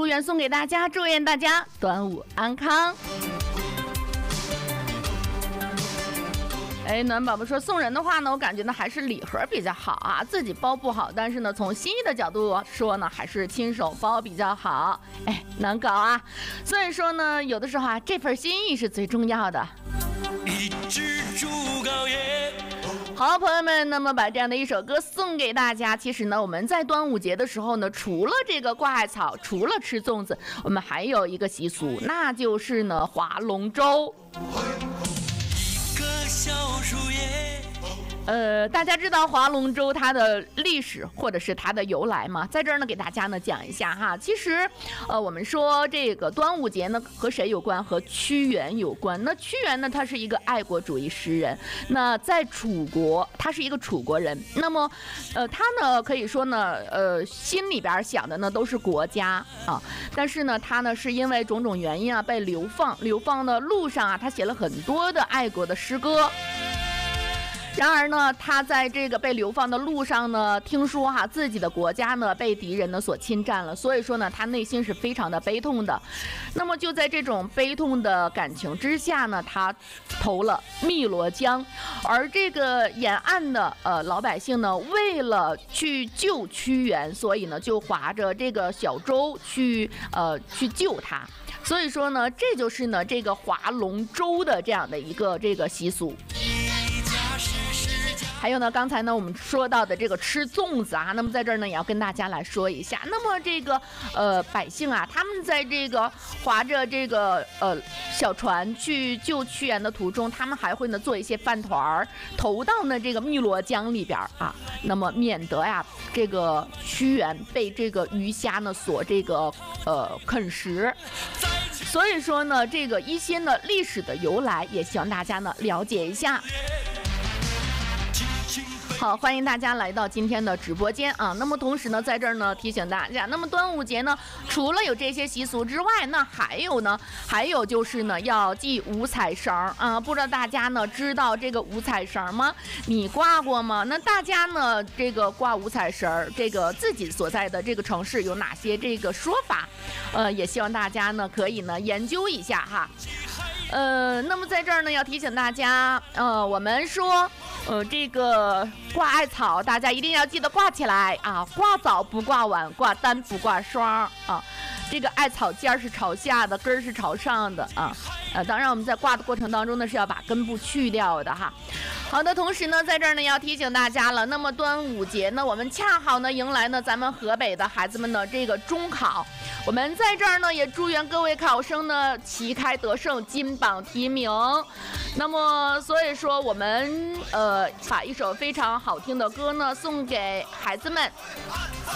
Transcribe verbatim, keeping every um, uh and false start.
愿送给大家，祝愿大家端午安康。哎，暖宝宝说送人的话呢，我感觉呢还是礼盒比较好啊，自己包不好，但是呢从心意的角度说呢，还是亲手包比较好。哎，难搞啊，所以说呢，有的时候啊，这份心意是最重要的。一只猪羔也。好，朋友们，那么把这样的一首歌送给大家。其实呢，我们在端午节的时候呢，除了这个挂艾草，除了吃粽子，我们还有一个习俗，那就是呢划龙舟。一个小树叶。呃，大家知道划龙舟它的历史或者是它的由来吗？在这儿呢，给大家呢讲一下哈。其实，呃，我们说这个端午节呢和谁有关？和屈原有关。那屈原呢，他是一个爱国主义诗人。那在楚国，他是一个楚国人。那么，呃，他呢可以说呢，呃，心里边想的呢都是国家啊。但是呢，他呢是因为种种原因啊被流放。流放的路上啊，他写了很多的爱国的诗歌。然而呢，他在这个被流放的路上呢，听说哈自己的国家呢被敌人呢所侵占了，所以说呢，他内心是非常的悲痛的。那么就在这种悲痛的感情之下呢，他投了汨罗江，而这个沿岸的呃老百姓呢，为了去救屈原，所以呢就划着这个小舟去呃去救他。所以说呢，这就是呢这个划龙舟的这样的一个这个习俗。还有呢，刚才呢我们说到的这个吃粽子啊，那么在这儿呢也要跟大家来说一下。那么这个呃百姓啊，他们在这个划着这个呃小船去救屈原的途中，他们还会呢做一些饭团儿，投到呢这个汨罗江里边啊，那么免得呀这个屈原被这个鱼虾呢所这个呃啃食。所以说呢，这个一些呢历史的由来，也希望大家呢了解一下。好，欢迎大家来到今天的直播间啊。那么同时呢，在这儿呢提醒大家，那么端午节呢，除了有这些习俗之外，那还有呢，还有就是呢，要系五彩绳啊。不知道大家呢知道这个五彩绳吗？你挂过吗？那大家呢，这个挂五彩绳，这个自己所在的这个城市有哪些这个说法？呃，也希望大家呢可以呢研究一下哈。呃，那么在这儿呢要提醒大家，呃，我们说。呃，这个挂艾草，大家一定要记得挂起来啊！挂早不挂晚，挂单不挂双啊！这个艾草尖是朝下的，根是朝上的啊！呃，当然我们在挂的过程当中呢，是要把根部去掉的哈。好的，同时呢，在这儿呢要提醒大家了，那么端午节呢，我们恰好呢迎来呢咱们河北的孩子们的这个中考，我们在这儿呢也祝愿各位考生呢旗开得胜，金榜题名。那么所以说我们呃把一首非常好听的歌呢送给孩子们。